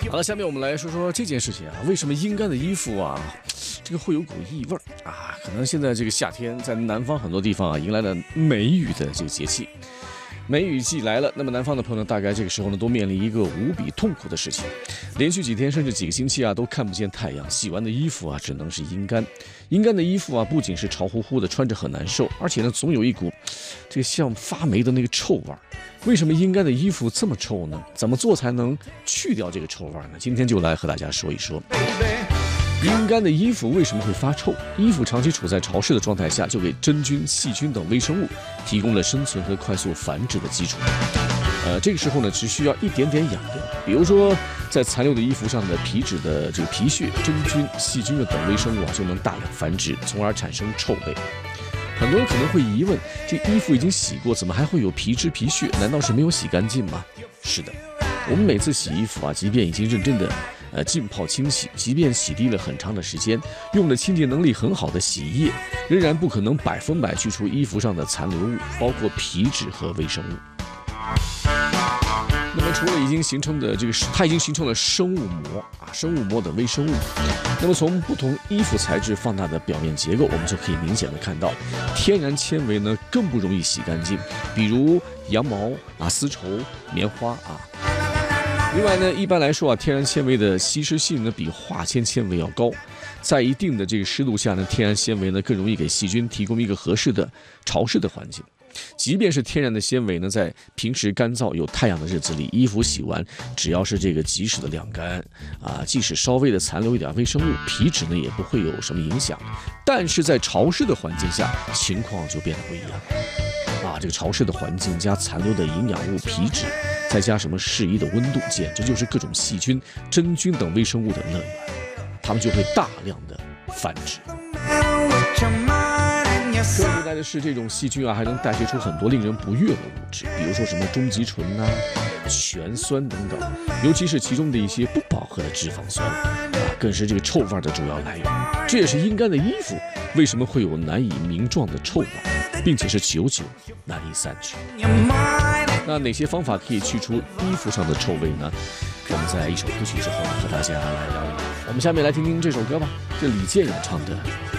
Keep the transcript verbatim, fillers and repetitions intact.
好了，下面我们来说说这件事情啊，为什么阴干的衣服啊，这个会有股异味啊？可能现在这个夏天，在南方很多地方啊，迎来了梅雨的这个节气。梅雨季来了，那么南方的朋友呢，大概这个时候呢，都面临一个无比痛苦的事情，连续几天甚至几个星期啊，都看不见太阳，洗完的衣服啊，只能是阴干。阴干的衣服啊，不仅是潮乎乎的，穿着很难受，而且呢，总有一股这个像发霉的那个臭味儿。为什么阴干的衣服这么臭呢？怎么做才能去掉这个臭味呢？今天就来和大家说一说。阴干的衣服为什么会发臭？衣服长期处在潮湿的状态下，就给真菌、细菌等微生物提供了生存和快速繁殖的基础。呃，这个时候呢，只需要一点点养料，比如说在残留的衣服上的皮脂的这个皮屑、真菌、细菌等微生物啊，就能大量繁殖，从而产生臭味。很多人可能会疑问，这衣服已经洗过，怎么还会有皮脂皮屑？难道是没有洗干净吗？是的，我们每次洗衣服啊，即便已经认真的呃浸泡清洗，即便洗涤了很长的时间，用了清洁能力很好的洗衣液，仍然不可能百分百去除衣服上的残留物，包括皮脂和微生物。那么除了已经形成的这个，它已经形成了生物膜啊，生物膜的微生物。那么从不同衣服材质放大的表面结构，我们就可以明显的看到，天然纤维呢更不容易洗干净，比如羊毛啊、丝绸、棉花啊。另外呢，一般来说啊，天然纤维的吸湿性呢比化纤纤维要高，在一定的这个湿度下呢，天然纤维呢更容易给细菌提供一个合适的潮湿的环境。即便是天然的纤维呢，在平时干燥有太阳的日子里，衣服洗完，只要是这个及时的晾干啊，即使稍微的残留一点微生物，皮脂呢也不会有什么影响。但是在潮湿的环境下，情况就变得不一样啊！这个潮湿的环境加残留的营养物皮脂，再加什么适宜的温度，简直就是各种细菌、真菌等微生物的乐园，它们就会大量的繁殖。更无奈的是，这种细菌啊，还能代谢出很多令人不悦的物质，比如说什么中极醇啊、醛酸等等，尤其是其中的一些不饱和的脂肪酸啊，更是这个臭味的主要来源。这也是阴干的衣服为什么会有难以名状的臭味，并且是久久难以散去。那哪些方法可以去除衣服上的臭味呢？我们在一首歌曲之后和大家来聊一聊。我们下面来听听这首歌吧，这李健演唱的。